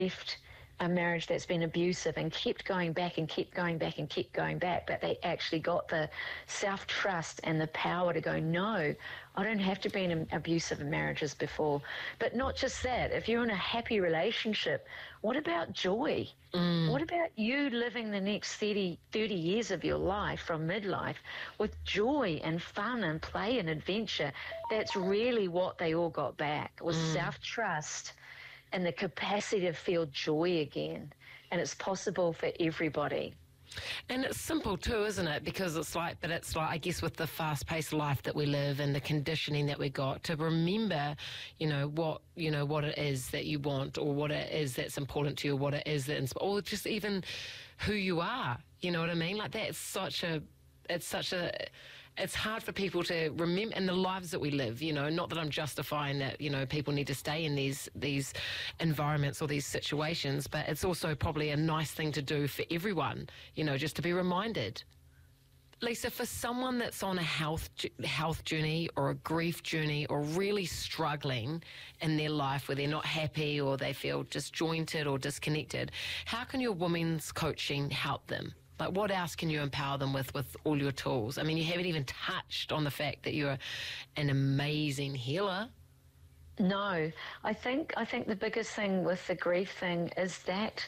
left a marriage that's been abusive and kept going back and kept going back and kept going back, but they actually got the self-trust and the power to go, no, I don't have to be in abusive marriages before. But not just that, if you're in a happy relationship, what about joy? What about you living the next 30 years of your life from midlife with joy and fun and play and adventure? That's really what they all got back, was self-trust and the capacity to feel joy again. And it's possible for everybody. And it's simple too, isn't it? Because it's like, I guess with the fast-paced life that we live and the conditioning that we got, to remember, what it is that you want, or what it is that's important to you, or what it is that, or just even who you are. You know what I mean? Like that. It's hard for people to remember in the lives that we live, not that I'm justifying that, people need to stay in these environments or these situations, but it's also probably a nice thing to do for everyone, just to be reminded. Lisa, for someone that's on a health journey or a grief journey or really struggling in their life where they're not happy or they feel disjointed or disconnected, how can your women's coaching help them? Like, what else can you empower them with all your tools? I mean, you haven't even touched on the fact that you're an amazing healer. No, I think the biggest thing with the grief thing is that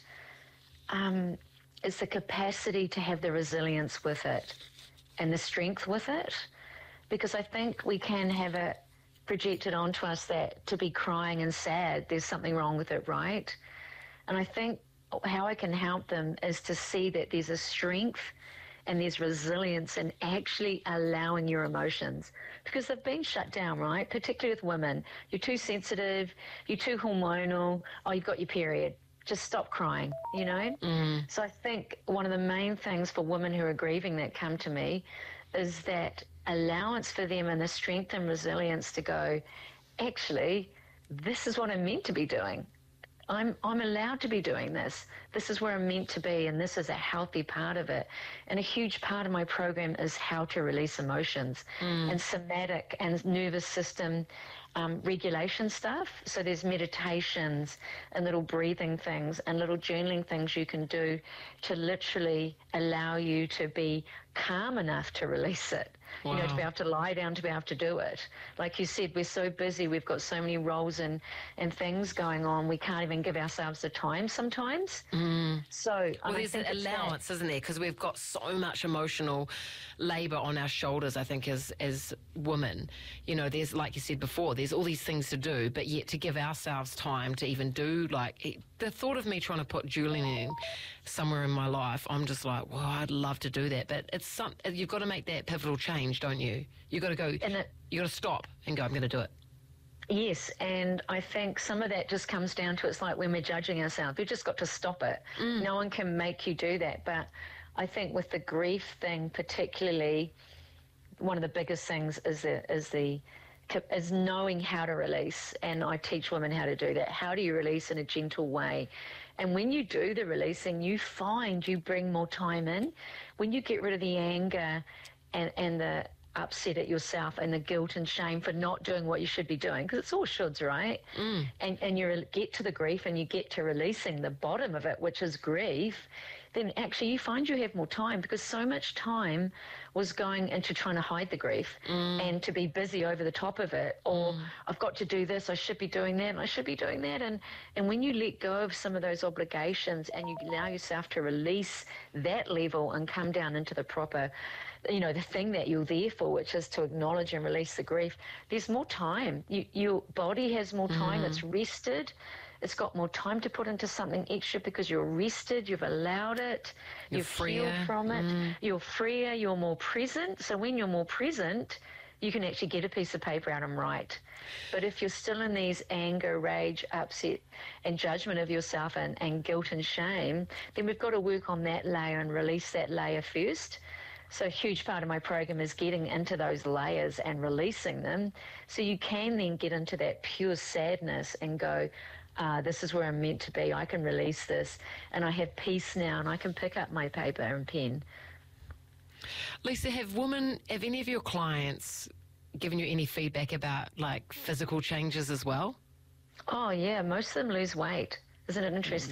is the capacity to have the resilience with it and the strength with it, because I think we can have it projected onto us that to be crying and sad, there's something wrong with it, right? And I think how I can help them is to see that there's a strength and there's resilience in actually allowing your emotions, because they've been shut down, right? Particularly with women. You're too sensitive, you're too hormonal, you've got your period. Just stop crying, So I think one of the main things for women who are grieving that come to me is that allowance for them and the strength and resilience to go, actually, this is what I'm meant to be doing. I'm allowed to be doing this. This is where I'm meant to be, and this is a healthy part of it. And a huge part of my program is how to release emotions and somatic and nervous system regulation stuff. So there's meditations and little breathing things and little journaling things you can do to literally allow you to be calm enough to release it. Wow. To be able to lie down, to be able to do it. Like you said, we're so busy, we've got so many roles and things going on, we can't even give ourselves the time sometimes. So there's an allowance, isn't there? Because we've got so much emotional labour on our shoulders, I think, as women. There's, like you said before, there's all these things to do, but yet to give ourselves time to even do, the thought of me trying to put journaling somewhere in my life, I'm just like, well, I'd love to do that, but you've got to make that pivotal change, don't you? You've got to go, you've got to stop and go, I'm going to do it. Yes, and I think some of that just comes down to, it's like when we're judging ourselves, we've just got to stop it. No one can make you do that, but I think with the grief thing particularly, one of the biggest things is knowing how to release, and I teach women how to do that. How do you release in a gentle way? And when you do the releasing, you find you bring more time in. When you get rid of the anger and the upset at yourself and the guilt and shame for not doing what you should be doing, because it's all shoulds, right? And you get to the grief and you get to releasing the bottom of it, which is grief, then actually you find you have more time, because so much time was going into trying to hide the grief and to be busy over the top of it, or I've got to do this, I should be doing that, and I should be doing that. And when you let go of some of those obligations and you allow yourself to release that level and come down into the proper, the thing that you're there for, which is to acknowledge and release the grief, there's more time. Your body has more time, it's rested. It's got more time to put into something extra because you're rested, you've allowed it, you've healed from it, you're freer, you're more present. So when you're more present, you can actually get a piece of paper out and write. But if you're still in these anger, rage, upset and judgment of yourself and guilt and shame, then we've got to work on that layer and release that layer first. So a huge part of my program is getting into those layers and releasing them, so you can then get into that pure sadness and go, this is where I'm meant to be. I can release this, and I have peace now, and I can pick up my paper and pen. Lisa, have any of your clients given you any feedback about physical changes as well? Oh yeah, most of them lose weight. Isn't it interesting?